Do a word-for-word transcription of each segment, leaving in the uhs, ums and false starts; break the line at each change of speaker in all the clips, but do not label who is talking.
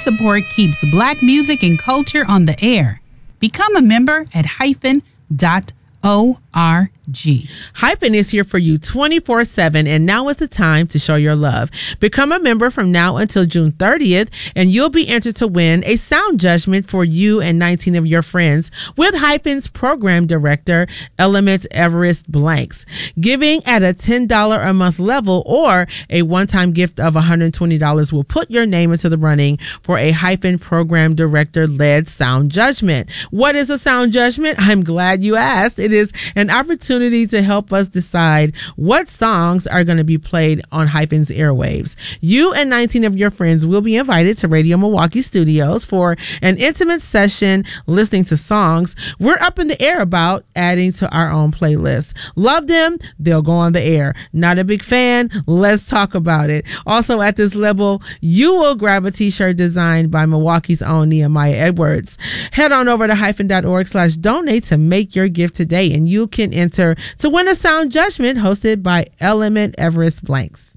support keeps Black music and culture on the air. Become a member at hyphen dot O R G.
Hyphen is here for you twenty-four seven, and now is the time to show your love. Become a member from now until June thirtieth, and you'll be entered to win a sound judgment for you and nineteen of your friends with Hyphen's program director, Element Everest Blanks. Giving at a ten dollars a month level or a one-time gift of one hundred twenty dollars will put your name into the running for a Hyphen program director-led sound judgment. What is a sound judgment? I'm glad you asked. It is an opportunity to help us decide what songs are going to be played on Hyphen's airwaves. You and nineteen of your friends will be invited to Radio Milwaukee Studios for an intimate session listening to songs we're up in the air about adding to our own playlist. Love them? They'll go on the air. Not a big fan? Let's talk about it. Also at this level, you will grab a t-shirt designed by Milwaukee's own Nehemiah Edwards. Head on over to hyphen.org slash donate to make your gift today, and you can enter to win a sound judgment hosted by Element Everest Blanks.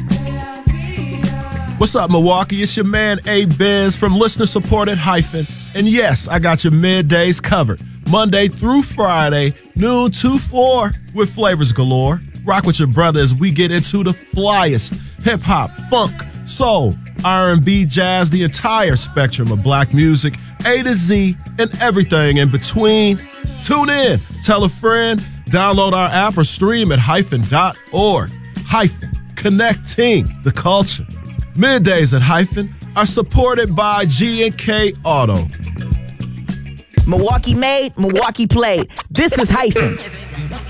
What's up, Milwaukee? It's your man A-Biz from listener-supported Hyphen. And yes, I got your middays covered. Monday through Friday, noon to four, with flavors galore. Rock with your brother as we get into the flyest hip-hop, funk, soul, R and B, jazz, the entire spectrum of black music, A to Z, and everything in between. Tune in, tell a friend, download our app or stream at hyphen dot org. Hyphen, connecting the culture. Middays at Hyphen are supported by G and K Auto.
Milwaukee made, Milwaukee played. This is Hyphen.